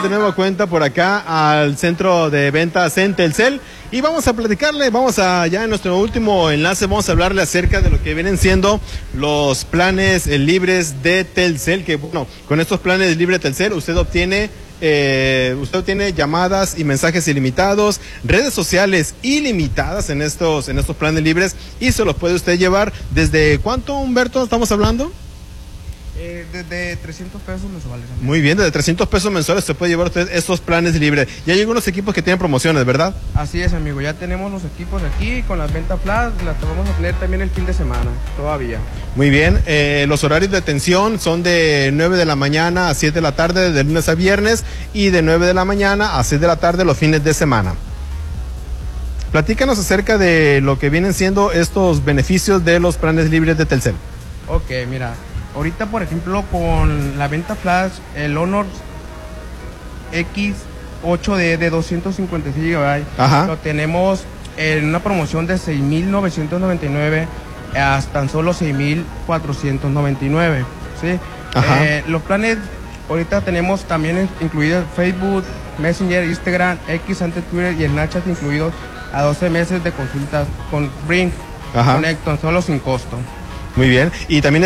de nueva cuenta por acá al centro de ventas en Telcel y vamos a platicarle, ya en nuestro último enlace vamos a hablarle acerca de lo que vienen siendo los planes libres de Telcel, que bueno, con estos planes libres de Telcel usted obtiene llamadas y mensajes ilimitados, redes sociales ilimitadas en estos planes libres y se los puede usted llevar. ¿Desde cuánto, Humberto, estamos hablando? Desde 300 pesos mensuales. Amigo. Muy bien, desde 300 pesos mensuales se puede llevar usted estos planes libres. Ya hay algunos equipos que tienen promociones, ¿verdad? Así es, amigo, ya tenemos los equipos aquí con las ventas flash, las vamos a tener también el fin de semana, todavía. Muy bien, los horarios de atención son de 9 de la mañana a 7 de la tarde, de lunes a viernes, y de 9 de la mañana a 6 de la tarde los fines de semana. Platícanos acerca de lo que vienen siendo estos beneficios de los planes libres de Telcel. Ok, mira. Ahorita, por ejemplo, con la venta flash, el Honor X8D de 256 GB, lo tenemos en una promoción de 6.999 hasta tan solo 6.499, ¿sí? Los planes, ahorita tenemos también incluidos Facebook, Messenger, Instagram, X antes Twitter y el Snapchat incluidos a 12 meses de consultas con Bring Connect, solo sin costo. Muy bien, y también